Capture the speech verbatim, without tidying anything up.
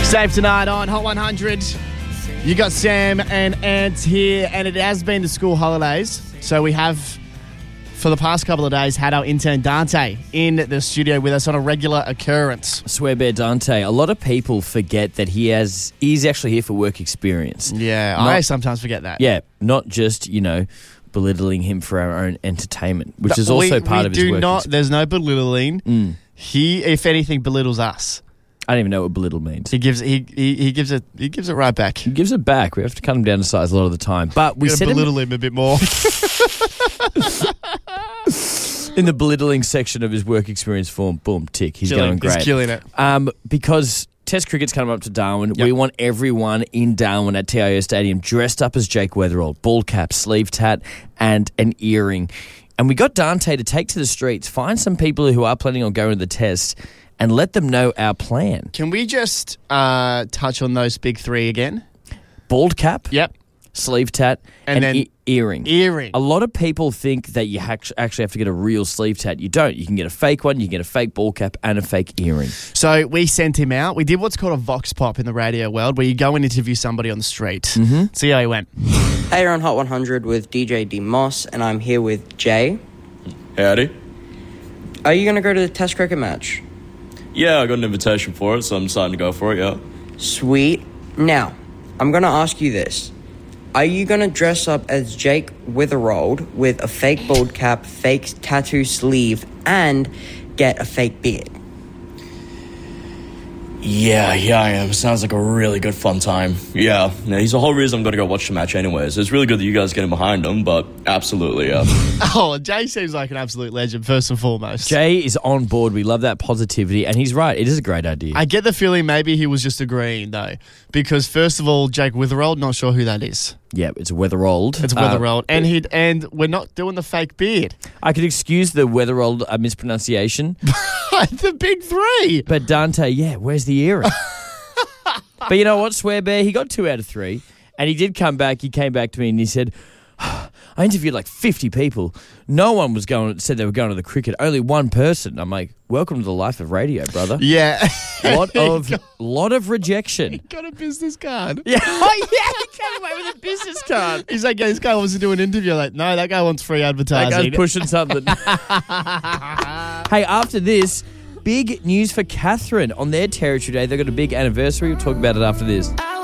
Dave tonight on Hot one hundred. You got Sam and Ant here, and it has been the school holidays. So we have, for the past couple of days, had our intern Dante in the studio with us on a regular occurrence. Swear Bear Dante, a lot of people forget that he has he's actually here for work experience. Yeah, Not- I sometimes forget that. Yeah, not just, you know, belittling him for our own entertainment, which is also we, part we of his do work not. experience. There's no belittling. Mm. He, if anything, belittles us. I don't even know what belittle means. He gives he, he he gives it he gives it right back. He gives it back. We have to cut him down to size a lot of the time. But we We said belittle him, him a bit more. in the belittling section of his work experience form, boom, tick. He's Killing- going great. He's killing it. Um, because Test cricket's coming up to Darwin. Yep. We want everyone in Darwin at T I O Stadium dressed up as Jake Weatherald, bald cap, sleeve tat, and an earring. And we got Dante to take to the streets, find some people who are planning on going to the test, and let them know our plan. Can we just uh, touch on those big three again? Bald cap, Yep. sleeve tat, And and, then e- earring. Earring. A lot of people think that you hac- actually have to get a real sleeve tat. You don't. You can get a fake one, you can get a fake ball cap, and a fake earring. So we sent him out. We did what's called a vox pop in the radio world, where you go and interview somebody on the street. Mm-hmm. See how he went. Hey, you're on Hot one hundred with D J D Moss, and I'm here with Jay. Howdy. Are you going to go to the Test cricket match? Yeah, I got an invitation for it, so I'm deciding to go for it, yeah. Sweet. Now, I'm going to ask you this. Are you going to dress up as Jake Weatherald with a fake bald cap, fake tattoo sleeve, and get a fake beard? Yeah, yeah, I am. Sounds like a really good fun time. Yeah, yeah he's the whole reason I'm going to go watch the match anyways. It's really good that you guys get in behind him, but absolutely, yeah. Oh, Jay seems like an absolute legend, first and foremost. Jay is on board. We love that positivity, and he's right. It is a great idea. I get the feeling maybe he was just agreeing, though. Because, first of all, Jake Weatherald, not sure who that is. yeah, it's a Weatherald. It's Uh, Weatherald. and he and we're not doing the fake beard. I could excuse the Weatherald uh, mispronunciation, The big three. but Dante, yeah, where's the earring? But you know what, Swear Bear? He got two out of three, and he did come back. He came back to me and he said, I interviewed like fifty people. No one was going. Said they were going to the cricket. Only one person. I'm like, welcome to the life of radio, brother. Yeah. Lot of He got- lot of rejection. got a business card. Yeah, oh yeah, he came away with a business card. He's like, yeah, this guy wants to do an interview. Like, no, that guy wants free That advertising. guy's pushing something. Hey, after this, big news for Catherine on their territory day. They've got a big anniversary. We'll talk about it after this.